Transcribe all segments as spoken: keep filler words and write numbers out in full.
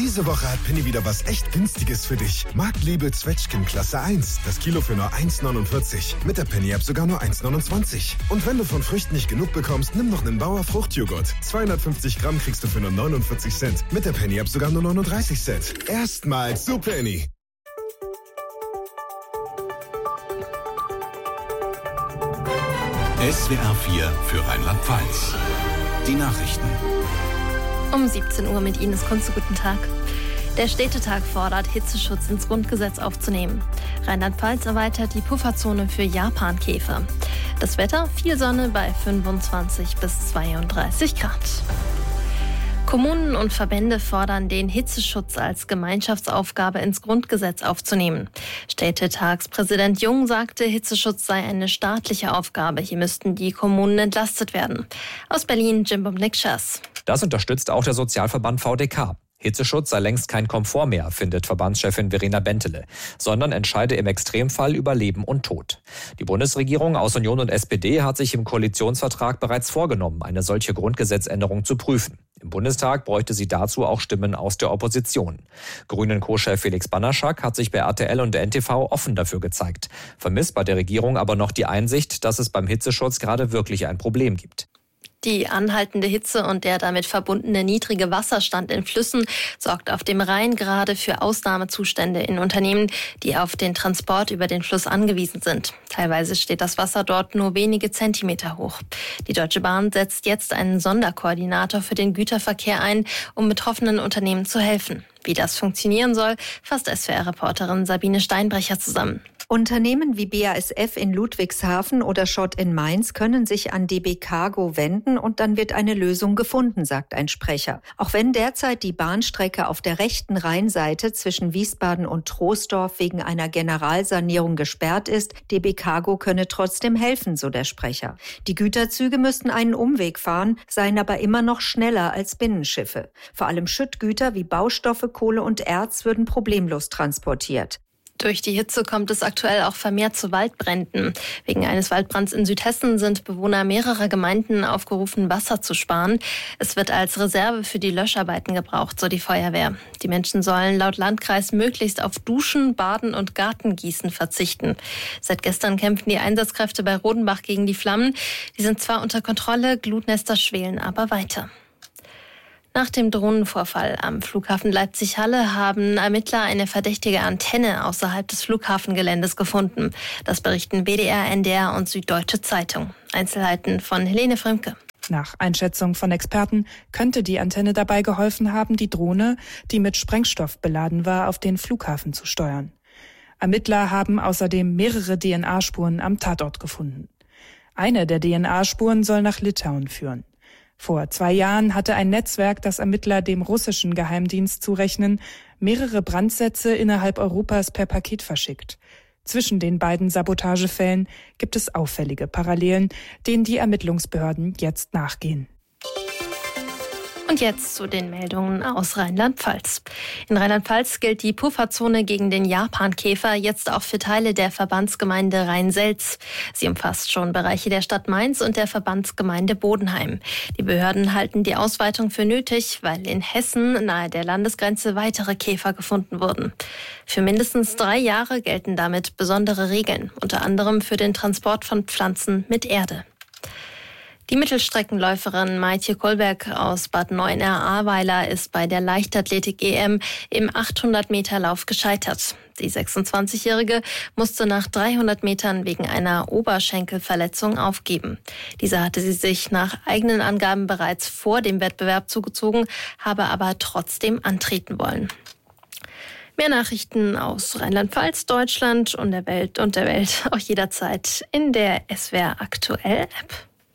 Diese Woche hat Penny wieder was echt Günstiges für dich. Marktliebe Zwetschgen Klasse eins. Das Kilo für nur eins neunundvierzig. Mit der Penny-App sogar nur eins neunundzwanzig. Und wenn du von Früchten nicht genug bekommst, nimm noch einen Bauer Fruchtjoghurt. zweihundertfünfzig Gramm kriegst du für nur neunundvierzig Cent. Mit der Penny-App sogar nur neununddreißig Cent. Erstmals zu Penny. S W R vier für Rheinland-Pfalz. Die Nachrichten. Um siebzehn Uhr mit Ines Kunze, guten Tag. Der Städtetag fordert, Hitzeschutz ins Grundgesetz aufzunehmen. Rheinland-Pfalz erweitert die Pufferzone für Japankäfer. Das Wetter, viel Sonne bei fünfundzwanzig bis zweiunddreißig Grad. Kommunen und Verbände fordern, den Hitzeschutz als Gemeinschaftsaufgabe ins Grundgesetz aufzunehmen. Städtetagspräsident Jung sagte, Hitzeschutz sei eine staatliche Aufgabe. Hier müssten die Kommunen entlastet werden. Aus Berlin, Jim Bumnick-Schaas. Das unterstützt auch der Sozialverband V D K. Hitzeschutz sei längst kein Komfort mehr, findet Verbandschefin Verena Bentele, sondern entscheide im Extremfall über Leben und Tod. Die Bundesregierung aus Union und S P D hat sich im Koalitionsvertrag bereits vorgenommen, eine solche Grundgesetzänderung zu prüfen. Im Bundestag bräuchte sie dazu auch Stimmen aus der Opposition. Grünen-Co-Chef Felix Banaschak hat sich bei R T L und N T V offen dafür gezeigt, vermisst bei der Regierung aber noch die Einsicht, dass es beim Hitzeschutz gerade wirklich ein Problem gibt. Die anhaltende Hitze und der damit verbundene niedrige Wasserstand in Flüssen sorgt auf dem Rhein gerade für Ausnahmezustände in Unternehmen, die auf den Transport über den Fluss angewiesen sind. Teilweise steht das Wasser dort nur wenige Zentimeter hoch. Die Deutsche Bahn setzt jetzt einen Sonderkoordinator für den Güterverkehr ein, um betroffenen Unternehmen zu helfen. Wie das funktionieren soll, fasst S W R-Reporterin Sabine Steinbrecher zusammen. Unternehmen wie B A S F in Ludwigshafen oder Schott in Mainz können sich an D B Cargo wenden und dann wird eine Lösung gefunden, sagt ein Sprecher. Auch wenn derzeit die Bahnstrecke auf der rechten Rheinseite zwischen Wiesbaden und Troisdorf wegen einer Generalsanierung gesperrt ist, D B Cargo könne trotzdem helfen, so der Sprecher. Die Güterzüge müssten einen Umweg fahren, seien aber immer noch schneller als Binnenschiffe. Vor allem Schüttgüter wie Baustoffe, Kohle und Erz würden problemlos transportiert. Durch die Hitze kommt es aktuell auch vermehrt zu Waldbränden. Wegen eines Waldbrands in Südhessen sind Bewohner mehrerer Gemeinden aufgerufen, Wasser zu sparen. Es wird als Reserve für die Löscharbeiten gebraucht, so die Feuerwehr. Die Menschen sollen laut Landkreis möglichst auf Duschen, Baden und Gartengießen verzichten. Seit gestern kämpfen die Einsatzkräfte bei Rodenbach gegen die Flammen. Die sind zwar unter Kontrolle, Glutnester schwelen aber weiter. Nach dem Drohnenvorfall am Flughafen Leipzig-Halle haben Ermittler eine verdächtige Antenne außerhalb des Flughafengeländes gefunden. Das berichten W D R, N D R und Süddeutsche Zeitung. Einzelheiten von Helene Frömke. Nach Einschätzung von Experten könnte die Antenne dabei geholfen haben, die Drohne, die mit Sprengstoff beladen war, auf den Flughafen zu steuern. Ermittler haben außerdem mehrere D N A-Spuren am Tatort gefunden. Eine der D N A-Spuren soll nach Litauen führen. Vor zwei Jahren hatte ein Netzwerk, das Ermittler dem russischen Geheimdienst zurechnen, mehrere Brandsätze innerhalb Europas per Paket verschickt. Zwischen den beiden Sabotagefällen gibt es auffällige Parallelen, denen die Ermittlungsbehörden jetzt nachgehen. Und jetzt zu den Meldungen aus Rheinland-Pfalz. In Rheinland-Pfalz gilt die Pufferzone gegen den Japankäfer jetzt auch für Teile der Verbandsgemeinde Rhein-Selz. Sie umfasst schon Bereiche der Stadt Mainz und der Verbandsgemeinde Bodenheim. Die Behörden halten die Ausweitung für nötig, weil in Hessen nahe der Landesgrenze weitere Käfer gefunden wurden. Für mindestens drei Jahre gelten damit besondere Regeln, unter anderem für den Transport von Pflanzen mit Erde. Die Mittelstreckenläuferin Maitje Kolberg aus Bad Neuenahr-Ahrweiler ist bei der Leichtathletik-E M im achthundert-Meter-Lauf gescheitert. Die sechsundzwanzigjährige musste nach dreihundert Metern wegen einer Oberschenkelverletzung aufgeben. Diese hatte sie sich nach eigenen Angaben bereits vor dem Wettbewerb zugezogen, habe aber trotzdem antreten wollen. Mehr Nachrichten aus Rheinland-Pfalz, Deutschland und der Welt und der Welt auch jederzeit in der S W R Aktuell App.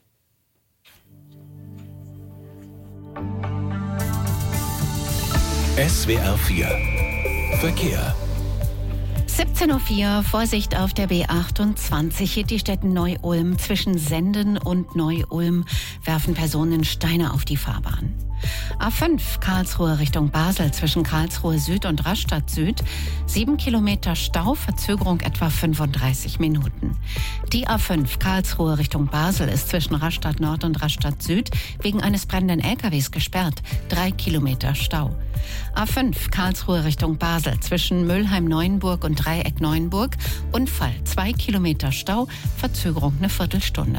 S W R vier Verkehr. siebzehn Uhr vier, Vorsicht auf der B achtundzwanzig. Die Städten Neu-Ulm zwischen Senden und Neu-Ulm werfen Personen Steine auf die Fahrbahn. A fünf Karlsruhe Richtung Basel zwischen Karlsruhe Süd und Rastatt Süd. Sieben Kilometer Stau, Verzögerung etwa fünfunddreißig Minuten. Die A fünf Karlsruhe Richtung Basel ist zwischen Rastatt Nord und Rastatt Süd wegen eines brennenden L K Ws gesperrt. Drei Kilometer Stau. A fünf Karlsruhe Richtung Basel zwischen Mülheim-Neuenburg und Dreieck-Neuenburg. Unfall, zwei Kilometer Stau, Verzögerung eine Viertelstunde.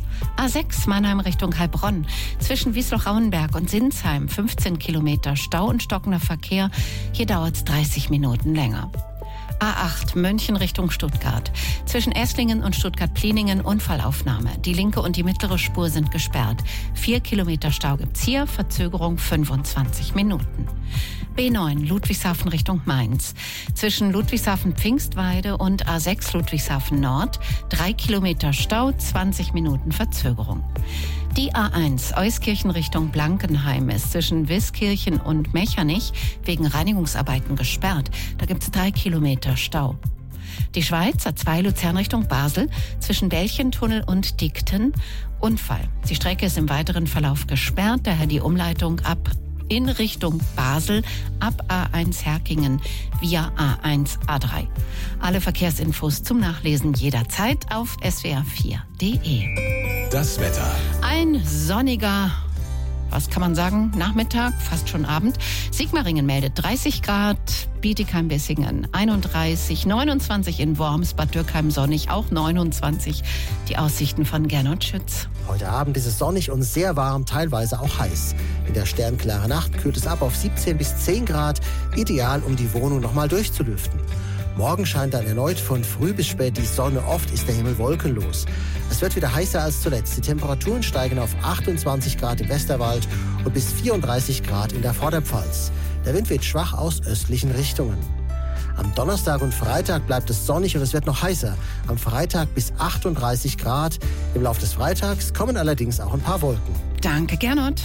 A sechs Mannheim Richtung Heilbronn zwischen Wiesloch-Rauenberg und Sinsheim fünfzehn Kilometer Stau und stockender Verkehr. Hier dauert es dreißig Minuten länger. A acht München Richtung Stuttgart zwischen Esslingen und Stuttgart-Pliningen Unfallaufnahme. Die linke und die mittlere Spur sind gesperrt. Vier Kilometer Stau gibt's hier, Verzögerung fünfundzwanzig Minuten. B neun Ludwigshafen Richtung Mainz zwischen Ludwigshafen-Pfingstweide und A sechs Ludwigshafen Nord. Drei Kilometer Stau, zwanzig Minuten Verzögerung. Die A eins Euskirchen Richtung Blankenheim ist zwischen Wiskirchen und Mechernich wegen Reinigungsarbeiten gesperrt. Da gibt es drei Kilometer Stau. Die Schweiz A zwei Luzern Richtung Basel zwischen Belchentunnel und Dickten. Unfall. Die Strecke ist im weiteren Verlauf gesperrt, daher die Umleitung ab in Richtung Basel ab A eins Herkingen via A eins A drei. Alle Verkehrsinfos zum Nachlesen jederzeit auf S W R vier Punkt de. Das Wetter. Ein sonniger, was kann man sagen, Nachmittag, fast schon Abend. Sigmaringen meldet dreißig Grad, Bietigheim-Bissingen einunddreißig, neunundzwanzig in Worms, Bad Dürkheim sonnig, auch neunundzwanzig. Die Aussichten von Gernot Schütz. Heute Abend ist es sonnig und sehr warm, teilweise auch heiß. In der sternklaren Nacht kühlt es ab auf siebzehn bis zehn Grad, ideal, um die Wohnung nochmal durchzulüften. Morgen scheint dann erneut von früh bis spät die Sonne, oft ist der Himmel wolkenlos. Es wird wieder heißer als zuletzt. Die Temperaturen steigen auf achtundzwanzig Grad im Westerwald und bis vierunddreißig Grad in der Vorderpfalz. Der Wind weht schwach aus östlichen Richtungen. Am Donnerstag und Freitag bleibt es sonnig und es wird noch heißer. Am Freitag bis achtunddreißig Grad. Im Laufe des Freitags kommen allerdings auch ein paar Wolken. Danke, Gernot.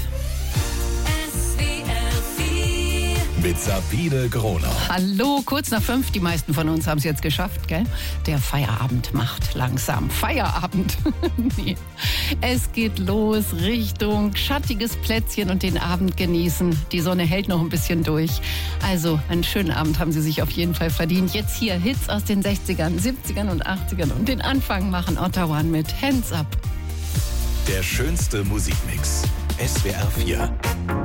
Mit Sabine Groner. Hallo, kurz nach fünf. Die meisten von uns haben es jetzt geschafft, gell? Der Feierabend macht langsam Feierabend. Nee. Es geht los Richtung schattiges Plätzchen und den Abend genießen. Die Sonne hält noch ein bisschen durch. Also einen schönen Abend haben Sie sich auf jeden Fall verdient. Jetzt hier Hits aus den sechzigern, siebzigern und achtzigern. Und den Anfang machen Ottawa mit Hands Up. Der schönste Musikmix. S W R vier.